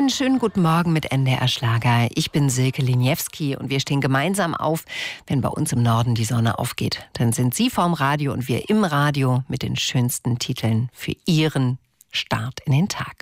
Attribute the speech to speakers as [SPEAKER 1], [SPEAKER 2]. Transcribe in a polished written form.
[SPEAKER 1] Einen schönen guten Morgen mit NDR Schlager. Ich bin Silke Liniewski und wir stehen gemeinsam auf, wenn bei uns im Norden die Sonne aufgeht. Dann sind Sie vorm Radio und wir im Radio mit den schönsten Titeln für Ihren Start in den Tag.